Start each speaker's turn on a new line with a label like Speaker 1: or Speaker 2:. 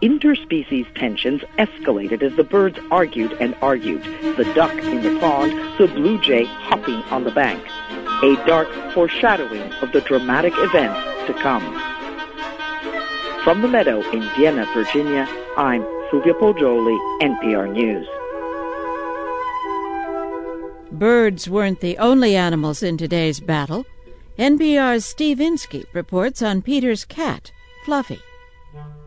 Speaker 1: interspecies tensions escalated as the birds argued and argued, the duck in the pond, the blue jay hopping on the bank. A dark foreshadowing of the dramatic events to come. From the meadow in Vienna, Virginia, I'm Silvia Poggioli, NPR News.
Speaker 2: Birds weren't the only animals in today's battle. NPR's Steve Inskeep reports on Peter's cat, Fluffy.